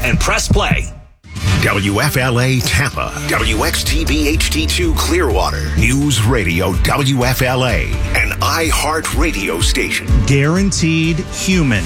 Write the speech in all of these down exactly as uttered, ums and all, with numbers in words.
and press play. W F L A Tampa, W X T B H D two Clearwater, News Radio W F L A, an iHeart radio station. Guaranteed human.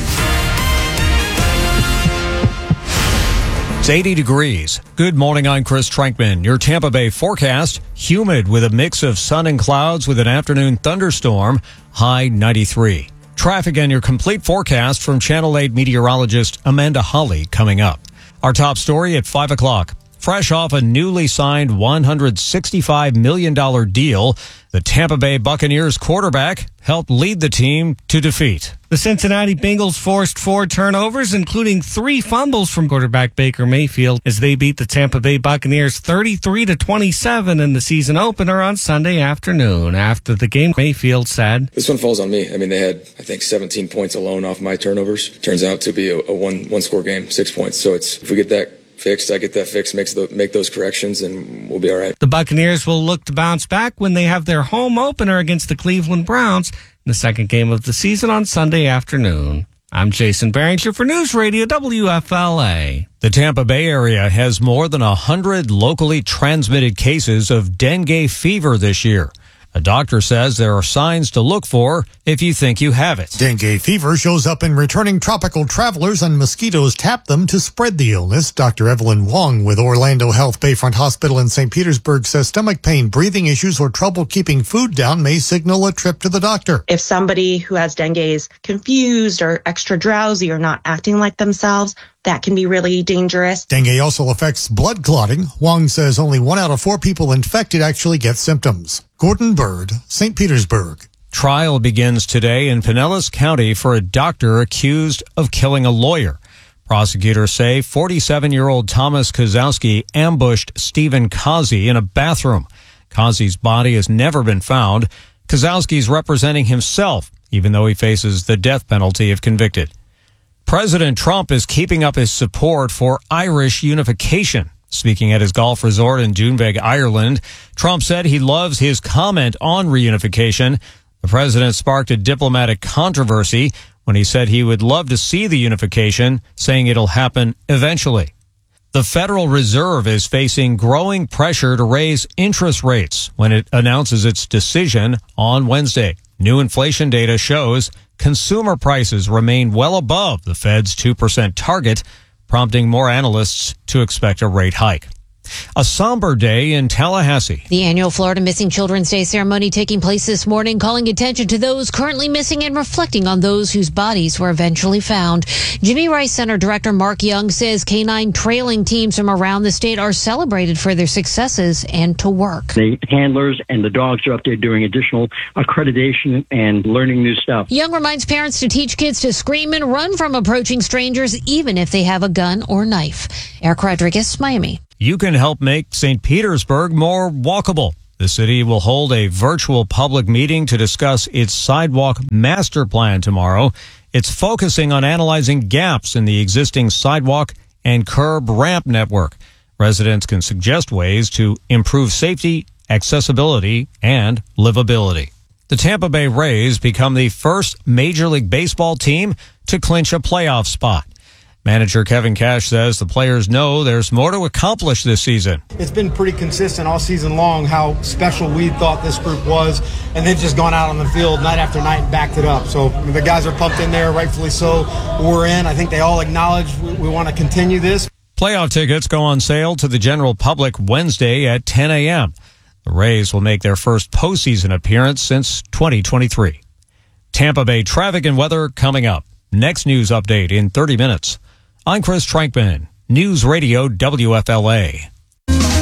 It's eighty degrees. Good morning, I'm Chris Trankman. Your Tampa Bay forecast, humid with a mix of sun and clouds with an afternoon thunderstorm, high ninety-three. Traffic and your complete forecast from Channel eight meteorologist Amanda Holly coming up. Our top story at five o'clock. Fresh off a newly signed one hundred sixty-five million dollars deal, the Tampa Bay Buccaneers quarterback helped lead the team to defeat. The Cincinnati Bengals forced four turnovers, including three fumbles from quarterback Baker Mayfield, as they beat the Tampa Bay Buccaneers thirty-three to twenty-seven in the season opener on Sunday afternoon. After the game, Mayfield said, "This one falls on me. I mean, they had, I think, seventeen points alone off my turnovers. Turns out to be a, a one one score game, six points. So it's if we get that fixed, I get that fixed, makes the, make those corrections, and we'll be all right." The Buccaneers will look to bounce back when they have their home opener against the Cleveland Browns in the second game of the season on Sunday afternoon. I'm Jason Barringer for News Radio W F L A. The Tampa Bay area has more than one hundred locally transmitted cases of dengue fever this year. A doctor says there are signs to look for if you think you have it. Dengue fever shows up in returning tropical travelers, and mosquitoes tap them to spread the illness. Doctor Evelyn Wong with Orlando Health Bayfront Hospital in Saint Petersburg says stomach pain, breathing issues, or trouble keeping food down may signal a trip to the doctor. If somebody who has dengue is confused or extra drowsy or not acting like themselves, that can be really dangerous. Dengue also affects blood clotting. Wong says only one out of four people infected actually get symptoms. Gordon Bird, Saint Petersburg. Trial begins today in Pinellas County for a doctor accused of killing a lawyer. Prosecutors say forty-seven-year-old Thomas Kozowski ambushed Stephen Kazi in a bathroom. Kazi's body has never been found. Kozowski's representing himself, even though he faces the death penalty if convicted. President Trump is keeping up his support for Irish unification. Speaking at his golf resort in Doonbeg, Ireland, Trump said he loves his comment on reunification. The president sparked a diplomatic controversy when he said he would love to see the unification, saying it'll happen eventually. The Federal Reserve is facing growing pressure to raise interest rates when it announces its decision on Wednesday. New inflation data shows consumer prices remain well above the Fed's two percent target, prompting more analysts to expect a rate hike. A somber day in Tallahassee. The annual Florida Missing Children's Day ceremony taking place this morning, calling attention to those currently missing and reflecting on those whose bodies were eventually found. Jimmy Rice Center Director Mark Young says canine trailing teams from around the state are celebrated for their successes and to work. The handlers and the dogs are up there doing additional accreditation and learning new stuff. Young reminds parents to teach kids to scream and run from approaching strangers, even if they have a gun or knife. Eric Rodriguez, Miami. You can help make Saint Petersburg more walkable. The city will hold a virtual public meeting to discuss its sidewalk master plan tomorrow. It's focusing on analyzing gaps in the existing sidewalk and curb ramp network. Residents can suggest ways to improve safety, accessibility, and livability. The Tampa Bay Rays become the first Major League Baseball team to clinch a playoff spot. Manager Kevin Cash says the players know there's more to accomplish this season. It's been pretty consistent all season long how special we thought this group was, and they've just gone out on the field night after night and backed it up. So the guys are pumped in there, rightfully so. We're in. I think they all acknowledge we, we want to continue this. Playoff tickets go on sale to the general public Wednesday at ten a.m. The Rays will make their first postseason appearance since twenty twenty-three. Tampa Bay traffic and weather coming up. Next news update in thirty minutes. I'm Chris Trankman, News Radio W F L A.